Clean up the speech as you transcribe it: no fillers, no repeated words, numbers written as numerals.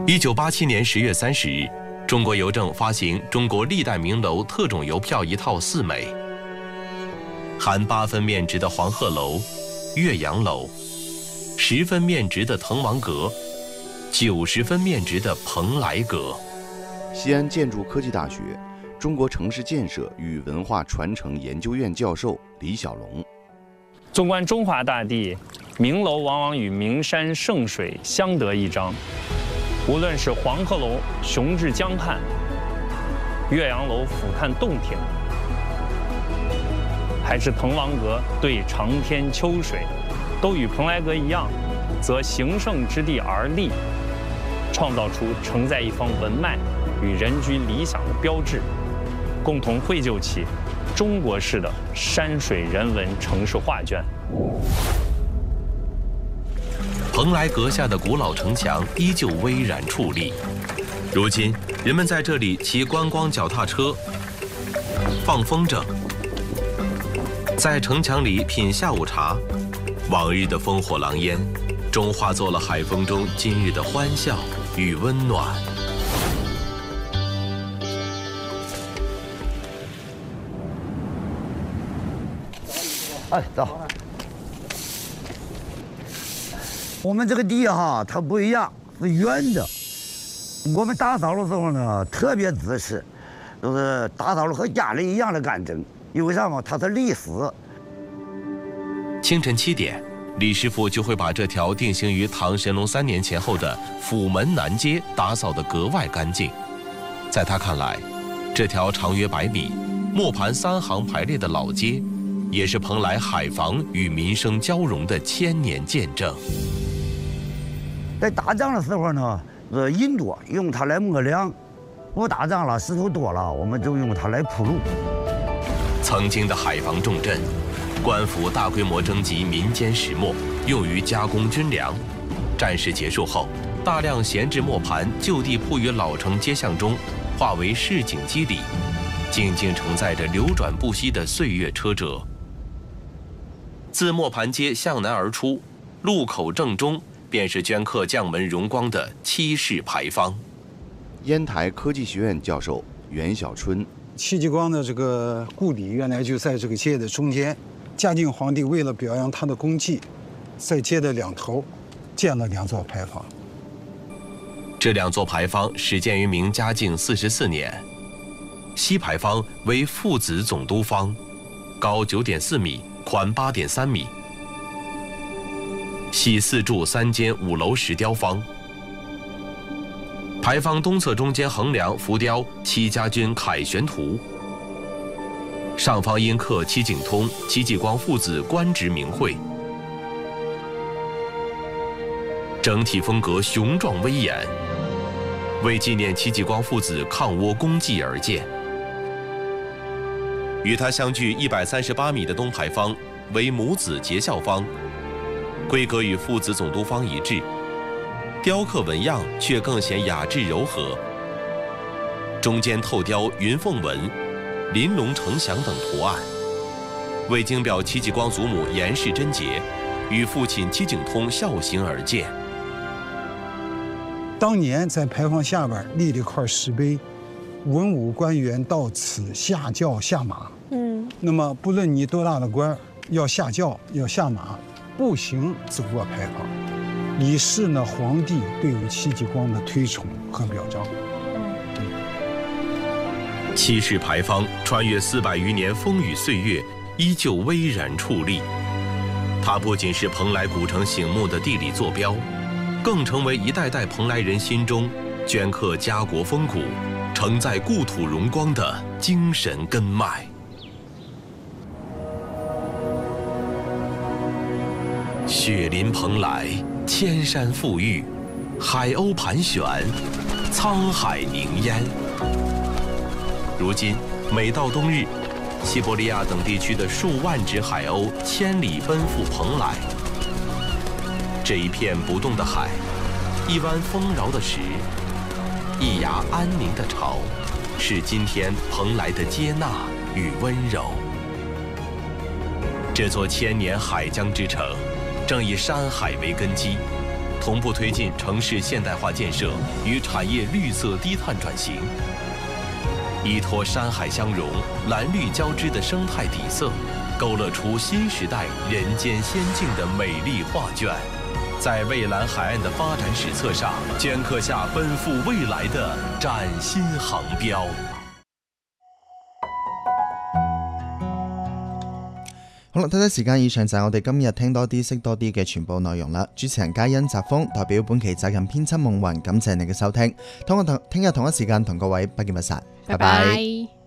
1987年10月30日，中国邮政发行中国历代名楼特种邮票1套4枚，含8分面值的黄鹤楼、岳阳楼，10分面值的滕王阁，90分面值的蓬莱阁。 西安建筑科技大学中国城市建设与文化传承研究院教授李小龙。 纵观中华大地，名楼往往与名山圣水相得益彰。无论是黄鹤楼雄峙江畔，岳阳楼俯瞰洞庭，还是滕王阁对长天秋水，都与蓬莱阁一样，择形胜之地而立，创造出承载一方文脉与人居理想的标志，共同绘就起中国式的山水人文城市画卷。 蓬莱阁下的古老城墙依旧巍然矗立，如今人们在这里骑观光脚踏车、放风筝，在城墙里品下午茶，往日的烽火狼烟，终化作了海风中今日的欢笑与温暖。 哎，走。我们这个地哈，它不一样，是圆的。我们打扫的时候呢，特别仔细，就是打扫的和家里一样的干净。因为啥嘛？它是历史。 清晨7点，李师傅就会把这条定型于唐神龙3年前后的府门南街打扫得格外干净。在他看来，这条长约100米、磨盘3行排列的老街，也是蓬莱海防与民生交融的1000年见证。 在打仗的时候呢，人多，用它来磨粮；不打仗了，石头多了，我们就用它来铺路。 曾经的海防重镇，官府大规模征集民间石磨，用于加工军粮。战事结束后，大量闲置磨盘就地铺于老城街巷中，化为市井肌理，静静承载着流转不息的岁月车辙。自磨盘街向南而出，路口正中便是镌刻将门荣光的7式牌坊。 烟台科技学院教授袁小春， 戚继光的这个故里原来就在这个街的中间。嘉靖皇帝为了表扬他的功绩，在街的两头建了2座牌坊。 这2座牌坊始建于明嘉靖44年。西牌坊为父子总督坊，高9.4米，宽8.3米。系4柱3间5楼石雕坊。牌坊东侧中间横梁浮雕戚家军凯旋图，上方因刻戚景通、戚继光父子官职名讳，整体风格雄壮威严，为纪念戚继光父子抗倭功绩而建。与它相距138米的东牌坊为母子结孝坊，规格与父子总督坊一致，雕刻纹样却更显雅致柔和。中间透雕云凤纹、玲珑呈祥等图案，为京表戚继光祖母严氏贞洁与父亲戚景通孝行而建。 当年在牌坊下边立了一块石碑，文武官员到此下轿下马。那么不论你多大的官，要下轿要下马，步行走过牌坊，以示呢皇帝对于戚继光的推崇和表彰。 7式牌坊穿越400余年风雨岁月，依旧巍然矗立。它不仅是蓬莱古城醒目的地理坐标，更成为一代代蓬莱人心中镌刻家国风骨、承载故土荣光的精神根脉。雪临蓬莱，千山馥郁，海鸥盘旋，沧海凝烟。如今，每到冬日，西伯利亚等地区的数万只海鸥千里奔赴蓬莱。这一片不动的海，一湾丰饶的石，一崖安宁的潮，是今天蓬莱的接纳与温柔。这座1000年海疆之城，正以山海为根基， 同步推进城市现代化建设与产业绿色低碳转型。依托山海相融、蓝绿交织的生态底色，勾勒出新时代人间仙境的美丽画卷，在蔚蓝海岸的发展史册上镌刻下奔赴未来的崭新航标。 好啦，睇睇時間，以上就係我哋今日聽多啲識多啲嘅全部內容啦。主持人嘉欣、澤峰代表本期責任編輯夢雲，感謝你嘅收聽。聽日同一時間同各位不見不散，拜拜。